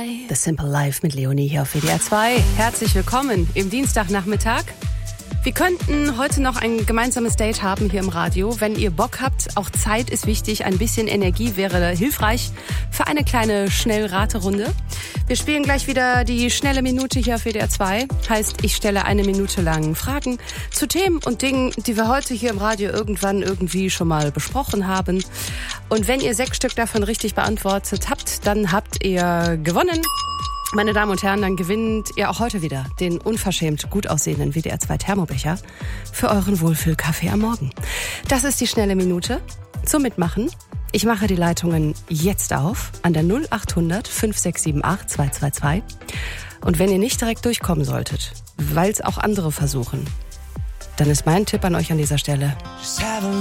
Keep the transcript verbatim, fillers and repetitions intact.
zwei. The Simple Life mit Leonie hier auf W D R zwei. Herzlich willkommen im Dienstagnachmittag. Wir könnten heute noch ein gemeinsames Date haben hier im Radio. Wenn ihr Bock habt, auch Zeit ist wichtig, ein bisschen Energie wäre hilfreich für eine kleine Schnellraterunde. Wir spielen gleich wieder die schnelle Minute hier auf W D R zwei. Heißt, ich stelle eine Minute lang Fragen zu Themen und Dingen, die wir heute hier im Radio irgendwann irgendwie schon mal besprochen haben. Und wenn ihr sechs Stück davon richtig beantwortet habt, dann habt ihr gewonnen. Meine Damen und Herren, dann gewinnt ihr auch heute wieder den unverschämt gut aussehenden W D R zwei Thermobecher für euren Wohlfühlkaffee am Morgen. Das ist die schnelle Minute zum Mitmachen. Ich mache die Leitungen jetzt auf an der null acht hundert fünf sechs sieben acht zwei zwei zwei. Und wenn ihr nicht direkt durchkommen solltet, weil es auch andere versuchen, dann ist mein Tipp an euch an dieser Stelle: